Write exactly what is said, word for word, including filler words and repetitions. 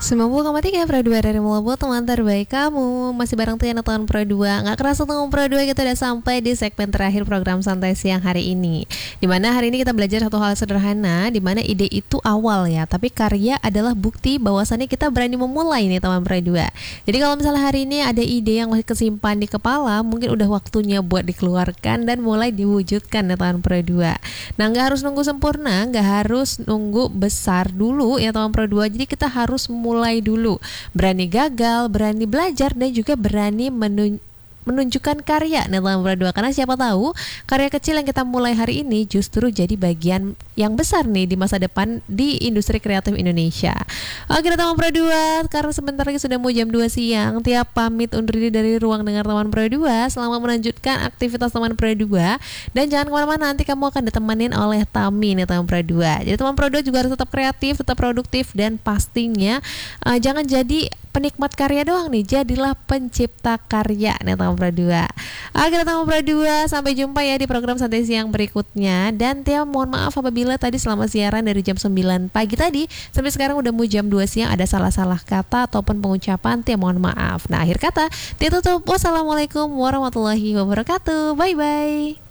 sembilan puluh koma tiga Pro dua dari Mulabo, teman terbaik kamu. Masih bareng Tiana tahun Pro dua. Gak kerasa tahun Pro dua kita udah sampai di segmen terakhir program Santai Siang hari ini. Dimana hari ini kita belajar satu hal sederhana, dimana ide itu awal ya, tapi karya adalah bukti bahwasannya kita berani memulai nih teman Pro dua. Jadi kalau misalnya hari ini ada ide yang masih kesimpan di kepala, mungkin udah waktunya buat dikeluarkan dan mulai diwujudkan ya teman Pro dua. Nah, gak harus nunggu sempurna, gak harus nunggu besar dulu ya teman Pro dua. Jadi kita harus mulai dulu, berani gagal, berani belajar, dan juga berani menun- menunjukkan karya nih teman Pro dua. Karena siapa tahu karya kecil yang kita mulai hari ini justru jadi bagian yang besar nih di masa depan di industri kreatif Indonesia. Oke teman Pro dua, karena sebentar lagi sudah mau jam dua siang. Tiap pamit undur diri dari ruang dengar teman Pro dua. Selamat melanjutkan aktivitas teman Pro dua. Dan jangan kemana-mana, nanti kamu akan ditemenin oleh Tami nih teman Pro dua. Jadi teman Pro dua juga harus tetap kreatif, tetap produktif, dan pastinya uh, jangan jadi penikmat karya doang nih, jadilah pencipta karya nih teman Pro dua. Oke teman Pro dua, sampai jumpa ya di program Santai Siang berikutnya. Dan Tia mohon maaf apabila tadi selama siaran dari jam sembilan pagi tadi sampai sekarang udah mau jam dua siang ada salah-salah kata ataupun pengucapan, Tia mohon maaf. Nah, akhir kata Tia tutup. Wassalamualaikum warahmatullahi wabarakatuh. Bye bye.